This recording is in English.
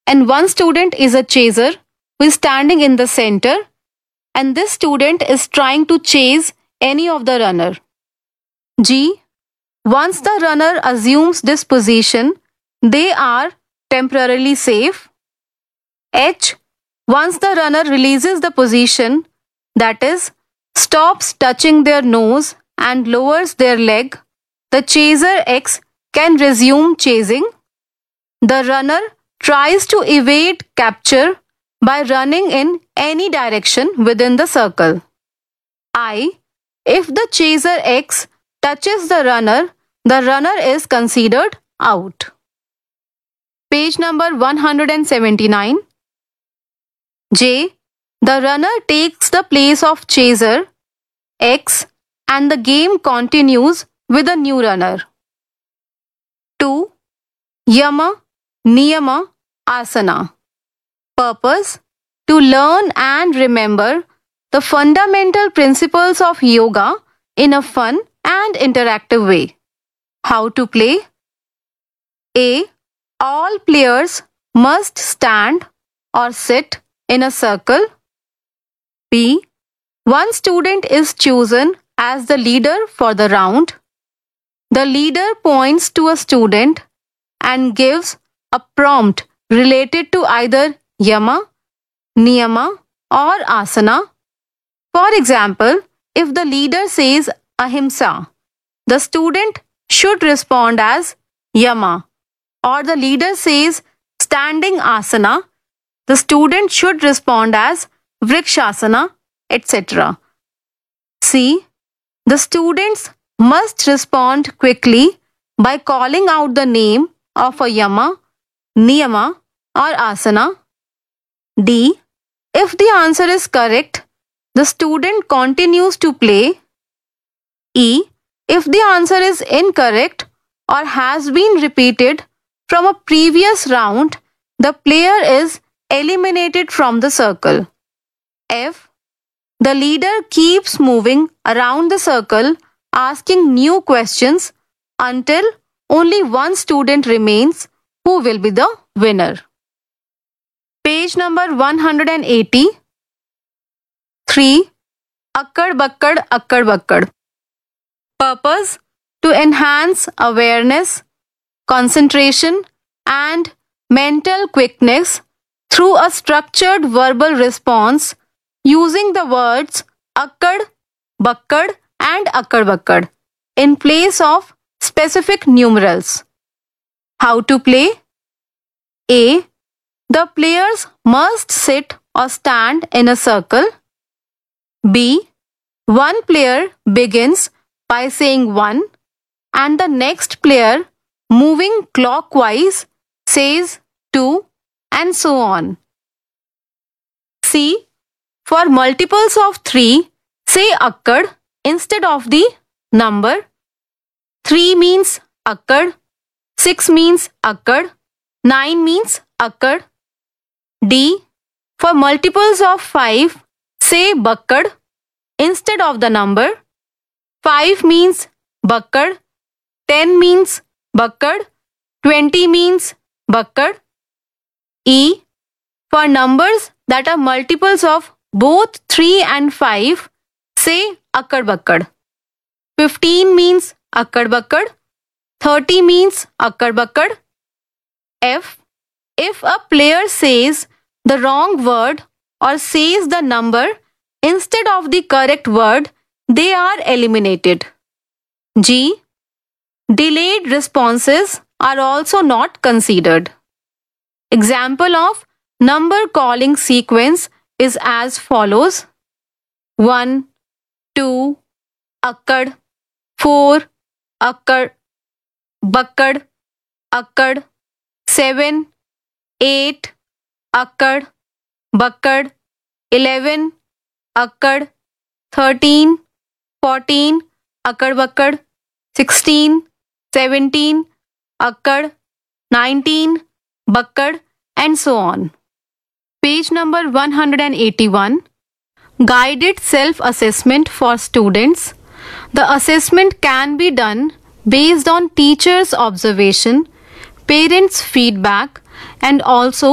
and one student is a chaser who is standing in the center, and this student is trying to chase any of the runner. G. Once the runner assumes this position, they are temporarily safe. H. Once the runner releases the position, that is, stops touching their nose and lowers their leg, the chaser X can resume chasing. The runner tries to evade capture by running in any direction within the circle. I. If the chaser X touches the runner is considered out. Page number 179. J. The runner takes the place of chaser X and the game continues with a new runner. 2. Yama, Niyama, Asana. Purpose: to learn and remember the fundamental principles of yoga in a fun and interactive way. How to play? A. All players must stand or sit in a circle. B. One student is chosen as the leader for the round. The leader points to a student and gives a prompt related to either yama, niyama, or asana. For example, if the leader says ahimsa, the student should respond as yama, or the leader says standing asana, the student should respond as vrikshasana, etc. C. The students must respond quickly by calling out the name of a yama, niyama, or asana. D. If the answer is correct, the student continues to play. E. If the answer is incorrect or has been repeated from a previous round, the player is eliminated from the circle. F. The leader keeps moving around the circle asking new questions until only one student remains who will be the winner. Page number 180. 3. Akkad Bakkad. Purpose: to enhance awareness, concentration, and mental quickness through a structured verbal response using the words akkad, bakkad, and akkad bakkad in place of specific numerals. How to play? A. The players must sit or stand in a circle. B. One player begins by saying 1 and the next player moving clockwise says 2 and so on. C. For multiples of 3, say akkad instead of the number. 3 means akkad, 6 means akkad, 9 means akkad. D. For multiples of 5, say bakkad instead of the number. 5 means bakkad, 10 means bakkad, 20 means bakkad. E. For numbers that are multiples of both 3 and 5, say akkad bakkad. 15 means akkad bakkad, 30 means akkad bakkad. F. If a player says the wrong word or says the number instead of the correct word, they are eliminated. G. Delayed responses are also not considered. Example of number calling sequence is as follows: 1, 2, akkad, 4, akkad, bakkad, akkad, 7, 8, akkad, bakkad, 11, akkad, 13, 14, akkad bakkad, 16, 17, akkad, 19, bakkad, and so on. Page number 181. Guided self-assessment for students. The assessment can be done based on teachers' observation, parents' feedback, and also